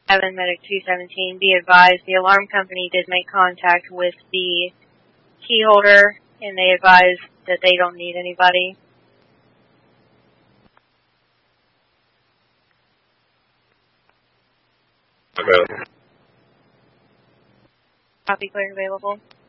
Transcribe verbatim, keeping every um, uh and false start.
seven, Medic two seventeen. Be advised, the alarm company did make contact with the key holder, and they advised that they don't need anybody. Available. Copy, clear, available.